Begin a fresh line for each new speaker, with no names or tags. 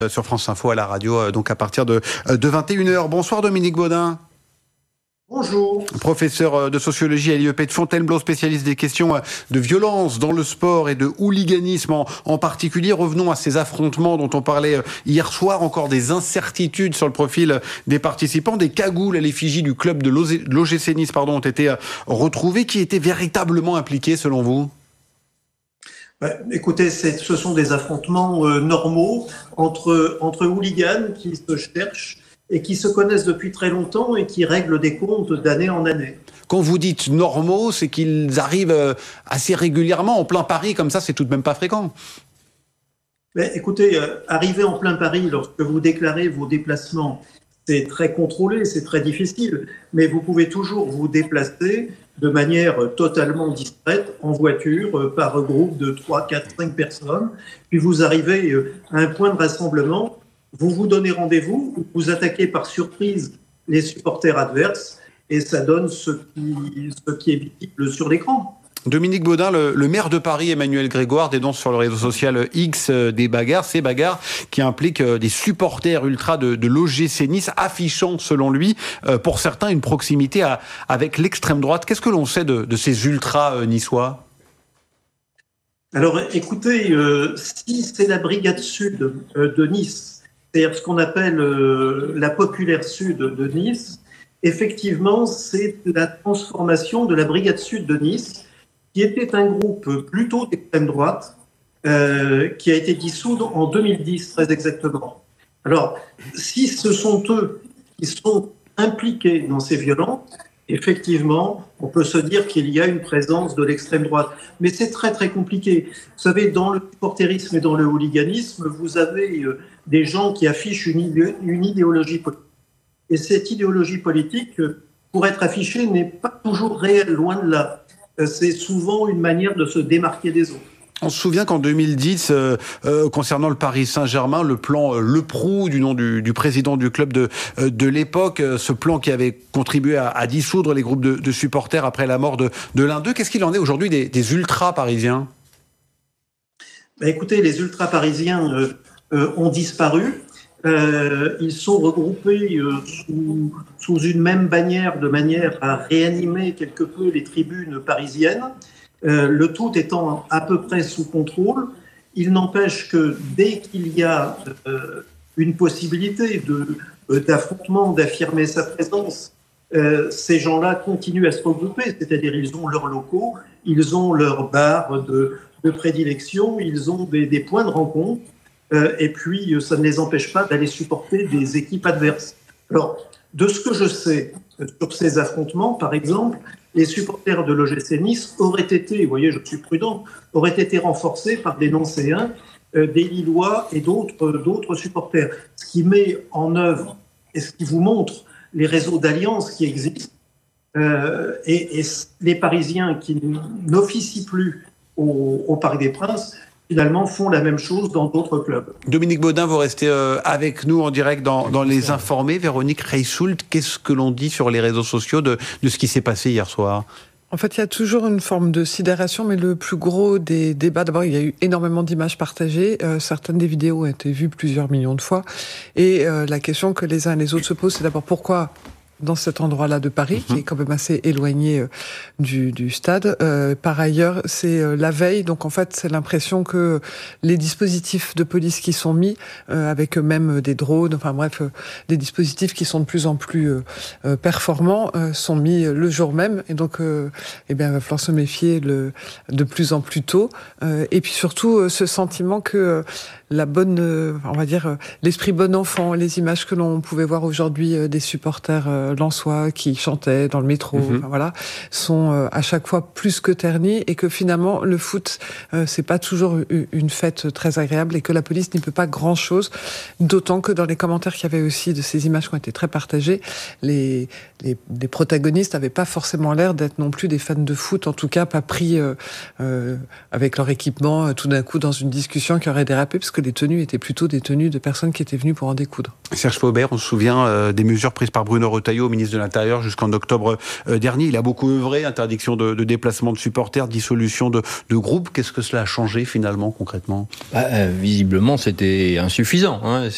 Sur France Info à la radio, donc à partir de 21h. Bonsoir Dominique Baudin.
Bonjour.
Professeur de sociologie à l'IEP de Fontainebleau, spécialiste des questions de violence dans le sport et de hooliganisme en particulier. Revenons à ces affrontements dont on parlait hier soir. Encore des incertitudes sur le profil des participants. Des cagoules à l'effigie du club de l'OGC Nice ont été retrouvées. Qui étaient véritablement impliqués selon vous ?
Écoutez, ce sont des affrontements normaux entre hooligans qui se cherchent et qui se connaissent depuis très longtemps et qui règlent des comptes d'année en année.
Quand vous dites normaux, c'est qu'ils arrivent assez régulièrement en plein Paris, comme ça, c'est tout de même pas fréquent.
Mais écoutez, arriver en plein Paris lorsque vous déclarez vos déplacements, c'est très contrôlé, c'est très difficile, mais vous pouvez toujours vous déplacer de manière totalement discrète, en voiture, par groupe de 3, 4, 5 personnes, puis vous arrivez à un point de rassemblement, vous vous donnez rendez-vous, vous attaquez par surprise les supporters adverses, et ça donne ce qui est visible sur l'écran.
Dominique Baudin, le maire de Paris, Emmanuel Grégoire, dénonce sur le réseau social X ces bagarres qui impliquent des supporters ultra de l'OGC Nice, affichant, selon lui, pour certains, une proximité avec l'extrême droite. Qu'est-ce que l'on sait de ces ultras niçois ?
Alors, écoutez, si c'est la brigade sud de Nice, c'est-à-dire ce qu'on appelle la populaire sud de Nice, effectivement, c'est la transformation de la brigade sud de Nice, qui était un groupe plutôt d'extrême droite, qui a été dissous en 2010, très exactement. Alors, si ce sont eux qui sont impliqués dans ces violences, effectivement, on peut se dire qu'il y a une présence de l'extrême droite. Mais c'est très, très compliqué. Vous savez, dans le supporterisme et dans le hooliganisme, vous avez des gens qui affichent une idéologie politique. Et cette idéologie politique, pour être affichée, n'est pas toujours réelle, loin de là. C'est souvent une manière de se démarquer des autres.
On se souvient qu'en 2010, concernant le Paris Saint-Germain, le plan Le Prou, du nom du président du club de l'époque, ce plan qui avait contribué à dissoudre les groupes de supporters après la mort de l'un d'eux. Qu'est-ce qu'il en est aujourd'hui des ultras parisiens ?
Écoutez, les ultras parisiens ont disparu. Ils sont regroupés sous une même bannière, de manière à réanimer quelque peu les tribunes parisiennes, le tout étant à peu près sous contrôle. Il n'empêche que dès qu'il y a une possibilité d'affrontement, d'affirmer sa présence, ces gens-là continuent à se regrouper, c'est-à-dire ils ont leurs locaux, ils ont leurs bars de prédilection, ils ont des points de rencontre. Et puis, ça ne les empêche pas d'aller supporter des équipes adverses. Alors, de ce que je sais sur ces affrontements, par exemple, les supporters de l'OGC Nice auraient été, vous voyez, je suis prudent, auraient été renforcés par des Nancéens, des Lillois et d'autres supporters. Ce qui met en œuvre et ce qui vous montre les réseaux d'alliances qui existent et les Parisiens qui n'officient plus au Parc des Princes, finalement, font la même chose dans d'autres clubs.
Dominique Baudin, vous restez avec nous en direct dans Les Informés. Véronique Reissoult, qu'est-ce que l'on dit sur les réseaux sociaux de ce qui s'est passé hier soir ?
En fait, il y a toujours une forme de sidération, mais le plus gros des débats, d'abord, il y a eu énormément d'images partagées. Certaines des vidéos ont été vues plusieurs millions de fois. Et la question que les uns et les autres se posent, c'est d'abord pourquoi dans cet endroit-là de Paris, qui est quand même assez éloigné du stade. Par ailleurs, c'est la veille, donc en fait, c'est l'impression que les dispositifs de police qui sont mis, avec même des drones, enfin bref, des dispositifs qui sont de plus en plus performants, sont mis le jour même, et donc, il va falloir se méfier de plus en plus tôt. Et puis surtout, ce sentiment que la bonne, on va dire, l'esprit bon enfant, les images que l'on pouvait voir aujourd'hui des supporters lensois qui chantaient dans le métro, enfin, voilà, sont à chaque fois plus que ternis, et que finalement le foot c'est pas toujours une fête très agréable et que la police n'y peut pas grand chose, d'autant que dans les commentaires qu'il y avait aussi de ces images qui ont été très partagées, les protagonistes n'avaient pas forcément l'air d'être non plus des fans de foot, en tout cas pas pris avec leur équipement tout d'un coup dans une discussion qui aurait dérapé, parce que les tenues étaient plutôt des tenues de personnes qui étaient venues pour en découdre.
Serge Faubert, on se souvient des mesures prises par Bruno Retailleau, ministre de l'Intérieur, jusqu'en octobre dernier. Il a beaucoup œuvré, interdiction de déplacement de supporters, dissolution de groupes. Qu'est-ce que cela a changé finalement, concrètement ?
Visiblement, c'était insuffisant.